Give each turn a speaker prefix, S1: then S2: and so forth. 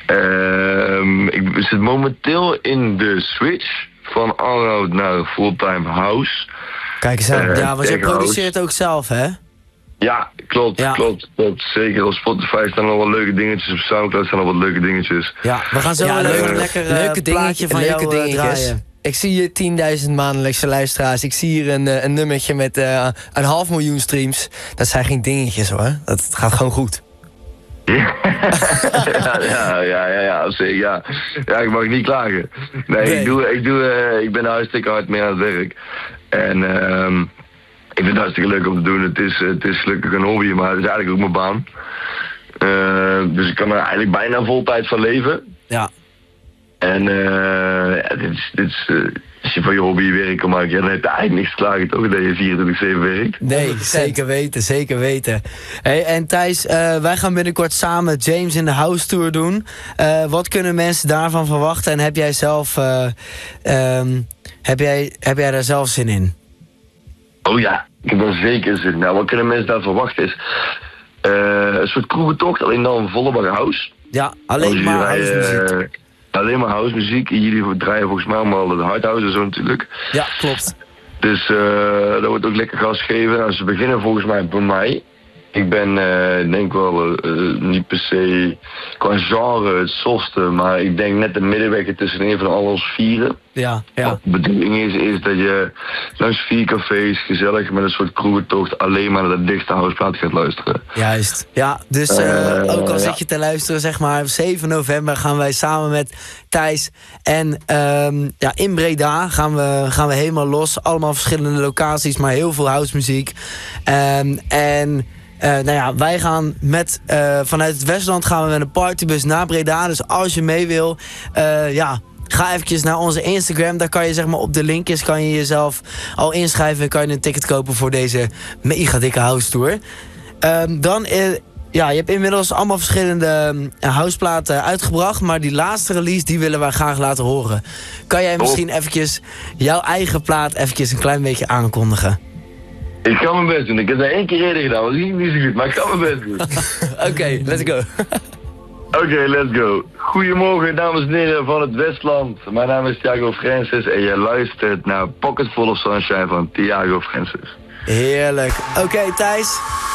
S1: Ik zit momenteel in de switch van allround naar fulltime house.
S2: Kijk eens aan. Ja, want je produceert ook zelf, hè?
S1: Ja, klopt. Zeker op Spotify staan al wat leuke dingetjes, op Soundcloud staan al wat leuke dingetjes.
S2: Ja, we gaan zo een lekker leuke dingetje van jou draaien.
S3: Ik zie hier 10.000 maandelijkse luisteraars. Ik zie hier een nummertje met 500.000 streams. Dat zijn geen dingetjes hoor. Dat gaat gewoon goed.
S1: Ja, zeker. Ja, ik mag niet klagen. Nee. Ik ben hartstikke hard mee aan het werk. En ik vind het hartstikke leuk om te doen. Het is gelukkig een hobby, maar het is eigenlijk ook mijn baan. Dus ik kan er eigenlijk bijna vol tijd van leven.
S2: Ja.
S1: En als je van je hobby werk kan maken, dan heb je eigenlijk niks te klagen toch, dat je 24/7 werkt.
S3: Nee, zeker weten. Hey, en Thijs, wij gaan binnenkort samen James in the House Tour doen. Wat kunnen mensen daarvan verwachten en heb jij zelf, heb jij daar zelf zin in?
S1: Oh ja, ik heb daar zeker zin in. Nou, wat kunnen mensen daar verwachten is een soort kroegentocht, alleen dan een volle bak house.
S2: Ja, alleen maar housemuziek.
S1: Alleen maar housemuziek. Jullie draaien volgens mij allemaal de hardhouse en zo natuurlijk.
S2: Ja, klopt.
S1: Dus dat wordt ook lekker gas geven. Nou, ze beginnen volgens mij bij mij. Ik ben denk wel niet per se qua genre het sofste, maar ik denk net de middenweg tussen een van al ons vieren.
S2: Ja.
S1: Wat de bedoeling is dat je langs 4 cafés gezellig met een soort kroegentocht alleen maar naar de dichtste houseplaat gaat luisteren.
S2: Juist. Ja, dus ook al zit je te luisteren, zeg maar, op 7 november gaan wij samen met Thijs en in Breda gaan we helemaal los. Allemaal verschillende locaties, maar heel veel housemuziek. Wij gaan vanuit het Westland gaan we met een partybus naar Breda. Dus als je mee wil, ga eventjes naar onze Instagram. Daar kan je zeg maar op de linkjes kan je jezelf al inschrijven en kan je een ticket kopen voor deze mega dikke house tour. Je hebt inmiddels allemaal verschillende houseplaten uitgebracht, maar die laatste release die willen wij graag laten horen. Kan jij misschien eventjes jouw eigen plaat eventjes een klein beetje aankondigen?
S1: Ik ga mijn best doen. Ik heb dat 1 keer eerder gedaan, dat ging niet zo goed, maar ik ga mijn best doen.
S3: Oké, let's go.
S1: Oké, let's go. Goedemorgen, dames en heren van het Westland. Mijn naam is Thiago Francis en je luistert naar Pocket Full of Sunshine van Thiago Francis.
S2: Heerlijk. Oké, Thijs.